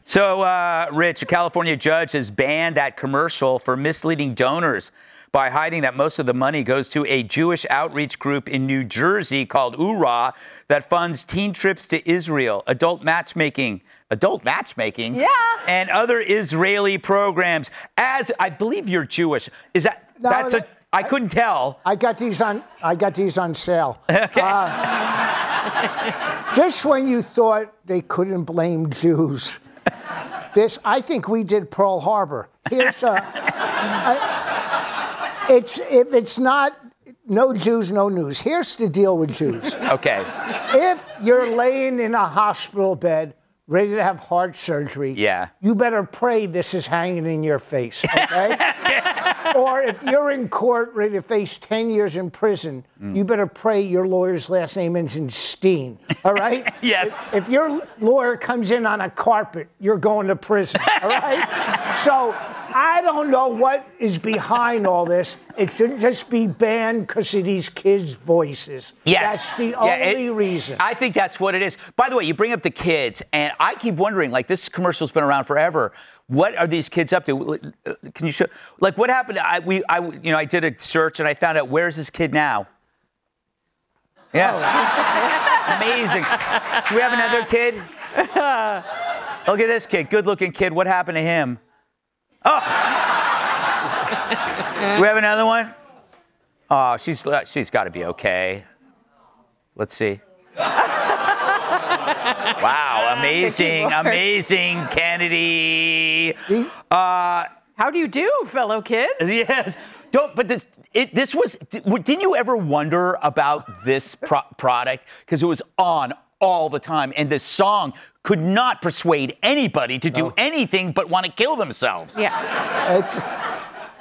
So, Rich, a California judge has banned that commercial for misleading donors by hiding that most of the money goes to a Jewish outreach group in New Jersey called URA that funds teen trips to Israel, adult matchmaking, Yeah. and other Israeli programs. As I believe you're Jewish. Is that I couldn't tell. I got these on sale. Just when you thought they couldn't blame Jews. I think we did Pearl Harbor. Here's if it's not no Jews, no news. Here's the deal with Jews. Okay. If you're laying in a hospital bed ready to have heart surgery, you better pray this is hanging in your face, okay? Or if you're in court ready to face 10 years in prison, you better pray your lawyer's last name ends in Steen, all right? Yes. If your lawyer comes in on a carpet, you're going to prison, all right? So I don't know what is behind all this. It should just be banned because of these kids' voices. Yes. That's the only reason. I think that's what it is. By the way, you bring up the kids, and I keep wondering, like, this commercial's been around forever. What are these kids up to? Can you show? Like, what happened? I did a search and I found out, where's this kid now? Yeah. Oh. Amazing. Do we have another kid? Look at this kid, good-looking kid. What happened to him? Oh. Do we have another one? Oh, she's got to be okay. Let's see. Wow, amazing, Kennedy. How do you do, fellow kids? Yes. Didn't you ever wonder about this product? Because it was on all the time, and this song could not persuade anybody to do anything but want to kill themselves. Yeah.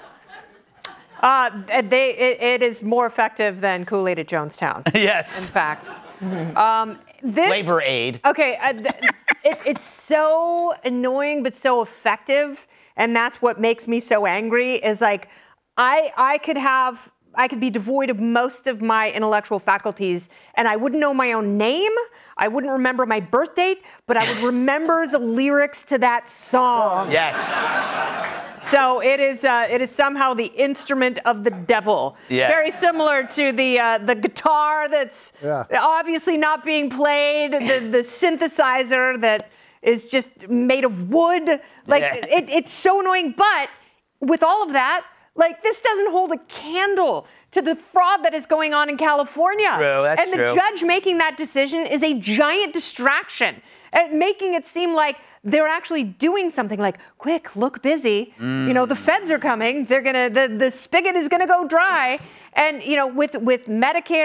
It is more effective than Kool-Aid at Jonestown. Yes. In fact. Labor Aid. Okay, it's so annoying but so effective, and that's what makes me so angry. Is like, I could be devoid of most of my intellectual faculties, and I wouldn't know my own name. I wouldn't remember my birth date, but I would remember the lyrics to that song. Yes. So it is somehow the instrument of the devil. Yeah. Very similar to the guitar that's obviously not being played, the synthesizer that is just made of wood. Like, it's so annoying. But with all of that, like, this doesn't hold a candle to the fraud that is going on in California. True, that's and the judge making that decision is a giant distraction, and making it seem like they're actually doing something. Like, quick, look busy. You know, the feds are coming. They're gonna the spigot is gonna go dry. And with Medicare.